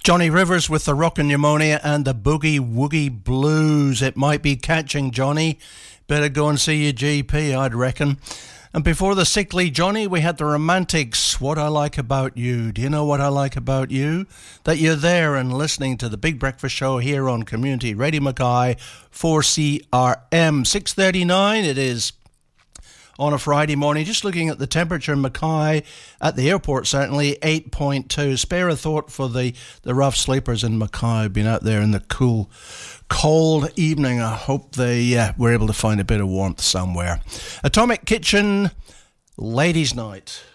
Johnny Rivers with the Rockin' Pneumonia and the Boogie Woogie Blues. It might be catching, Johnny. Better go and see your GP, I'd reckon. And before the Sickly Johnny, we had the Romantics, What I Like About You. Do you know what I like about you? That you're there and listening to the Big Breakfast Show here on Community Radio Mackay 4CRM. 6:39 it is on a Friday morning. Just looking at the temperature in Mackay, at the airport certainly, 8.2. Spare a thought for the rough sleepers in Mackay, been out there in the cool, cold evening. I hope they were able to find a bit of warmth somewhere. Atomic Kitchen, Ladies' Night.